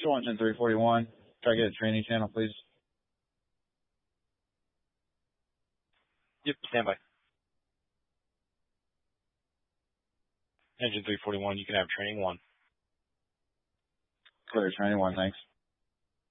Show engine 341. Try to get a training channel, please. Yep, stand by. Engine 341, you can have training 1. Clear, training 1, thanks.